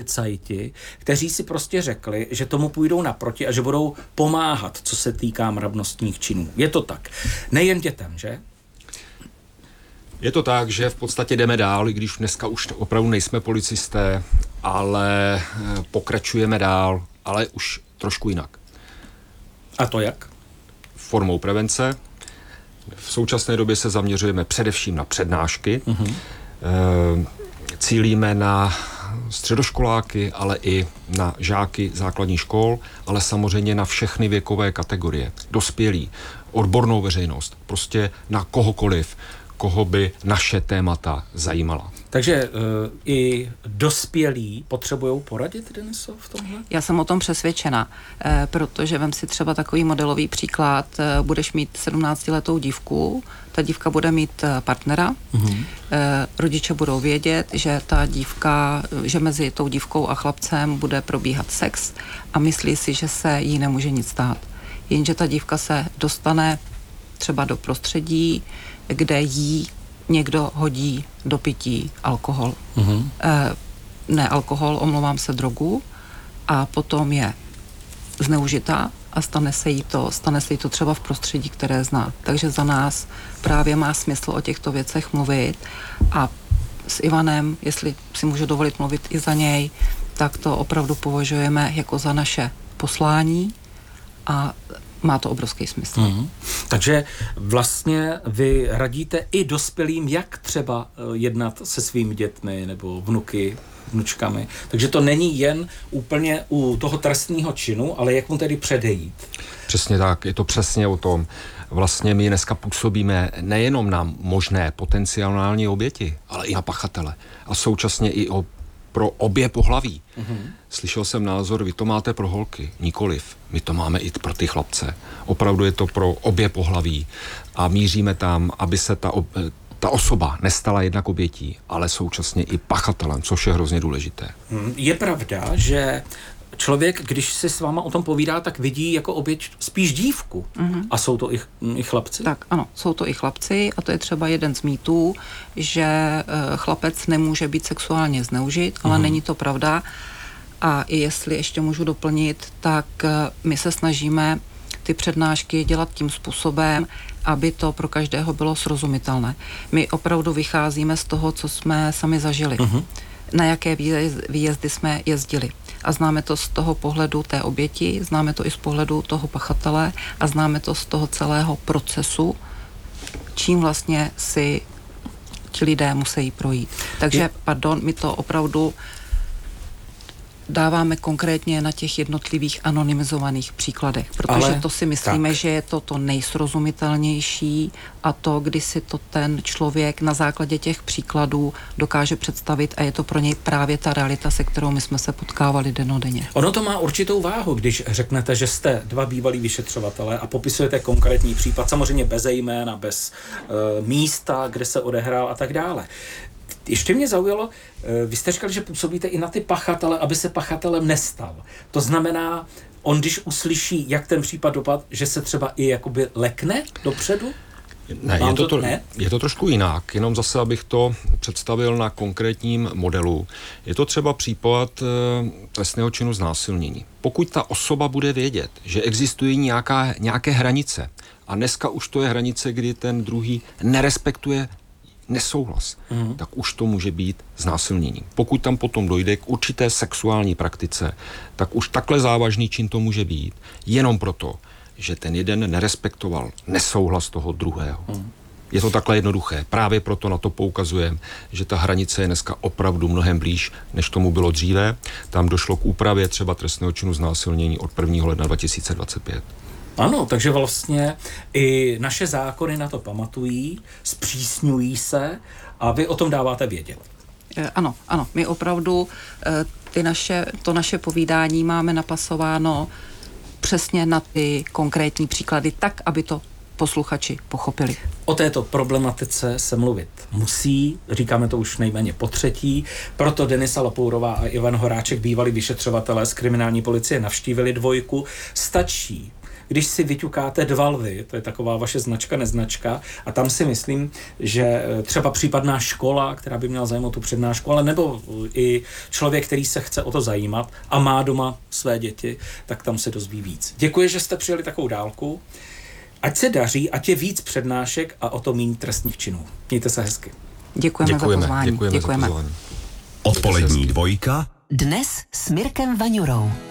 policajti, kteří si prostě řekli, že tomu půjdou naproti a že budou pomáhat, co se týká mravnostních činů. Je to tak. Nejen dětem, že? Je to tak, že v podstatě jdeme dál, i když dneska už opravdu nejsme policisté, ale pokračujeme dál, ale už trošku jinak. A to jak? Formou prevence. V současné době se zaměřujeme především na přednášky. Cílíme na středoškoláky, ale i na žáky základních škol, ale samozřejmě na všechny věkové kategorie. Dospělí, odbornou veřejnost, prostě na kohokoliv, koho by naše témata zajímala. Takže i dospělí potřebují poradit, Deniso, v tomhle? Já jsem o tom přesvědčena, protože vem si třeba takový modelový příklad, budeš mít 17letou dívku, ta dívka bude mít partnera, rodiče budou vědět, že ta dívka, že mezi tou dívkou a chlapcem bude probíhat sex a myslí si, že se jí nemůže nic stát. Jenže ta dívka se dostane třeba do prostředí, kde jí někdo hodí do pití alkohol. Ne alkohol, omlouvám se, drogu, a potom je zneužitá a stane se jí to třeba v prostředí, které zná. Takže za nás právě má smysl o těchto věcech mluvit a s Ivanem, jestli si můžu dovolit mluvit i za něj, tak to opravdu považujeme jako za naše poslání a má to obrovský smysl. Takže vlastně vy radíte i dospělým, jak třeba jednat se svými dětmi nebo vnučkami. Takže to není jen úplně u toho trestného činu, ale jak mu tedy předejít. Přesně tak, je to přesně o tom. Vlastně my dneska působíme nejenom na možné potenciální oběti, ale i na pachatele. A současně i pro obě pohlaví. Slyšel jsem názor, vy to máte pro holky, nikoliv. My to máme i pro ty chlapce. Opravdu je to pro obě pohlaví a míříme tam, aby se ta osoba nestala jednak obětí, ale současně i pachatelem, což je hrozně důležité. Je pravda, že člověk, když si s váma o tom povídá, tak vidí jako oběť spíš dívku. A jsou to i chlapci? Tak ano, jsou to i chlapci a to je třeba jeden z mýtů, že chlapec nemůže být sexuálně zneužit, ale není to pravda. A i jestli ještě můžu doplnit, tak my se snažíme ty přednášky dělat tím způsobem, aby to pro každého bylo srozumitelné. My opravdu vycházíme z toho, co jsme sami zažili. Na jaké výjezdy jsme jezdili. A známe to z toho pohledu té oběti, známe to i z pohledu toho pachatele a známe to z toho celého procesu, čím vlastně si ti lidé musí projít. Takže, my to opravdu dáváme konkrétně na těch jednotlivých anonymizovaných příkladech, protože to si myslíme, že je to nejsrozumitelnější a to, kdy si to ten člověk na základě těch příkladů dokáže představit a je to pro něj právě ta realita, se kterou my jsme se potkávali dennodenně. Ono to má určitou váhu, když řeknete, že jste dva bývalí vyšetřovatelé a popisujete konkrétní případ, samozřejmě bez jména, bez místa, kde se odehrál a tak dále. Ještě mě zaujalo, vy jste říkali, že působíte i na ty pachatele, aby se pachatelem nestal. To znamená, on když uslyší, jak ten případ dopadl, že se třeba i jakoby lekne dopředu? Ne, je to trošku jinak, jenom zase, abych to představil na konkrétním modelu. Je to třeba případ trestného činu znásilnění. Pokud ta osoba bude vědět, že existují nějaké hranice, a dneska už to je hranice, kdy ten druhý nerespektuje nesouhlas, tak už to může být znásilnění. Pokud tam potom dojde k určité sexuální praktice, tak už takhle závažný čin to může být, jenom proto, že ten jeden nerespektoval nesouhlas toho druhého. Je to takhle jednoduché. Právě proto na to poukazujeme, že ta hranice je dneska opravdu mnohem blíž, než tomu bylo dříve. Tam došlo k úpravě třeba trestného činu znásilnění od 1. ledna 2025. Ano, takže vlastně i naše zákony na to pamatují, zpřísňují se a vy o tom dáváte vědět. Ano, my opravdu to naše povídání máme napasováno přesně na ty konkrétní příklady tak, aby to posluchači pochopili. O této problematice se mluvit musí, říkáme to už nejméně potřetí, proto Denisa Lapourová a Ivan Horáček, bývalí vyšetřovatelé z kriminální policie, navštívili Dvojku. Stačí, když si vyťukáte 2 lvy, to je taková vaše značka, neznačka, a tam si myslím, že třeba případná škola, která by měla zájem o tu přednášku, ale nebo i člověk, který se chce o to zajímat a má doma své děti, tak tam se dozví víc. Děkuji, že jste přijeli takovou dálku. Ať se daří, ať je víc přednášek a o to méně trestných činů. Mějte se hezky. Děkujeme za pozvání. Děkujeme za pozvání. Odpolední dvojka. Dnes s Mirkem Vaňurou.